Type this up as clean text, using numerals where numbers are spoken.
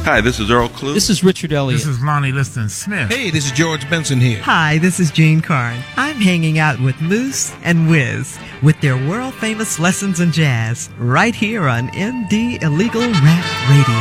Hi, this is Earl Klugh. This is Richard Elliott. This is Lonnie Liston Smith. Hey, this is George Benson here. Hi, this is Gene Carn. I'm hanging out with Moose and Wiz with their world-famous Lessons in Jazz right here on MD Illegal Rap Radio.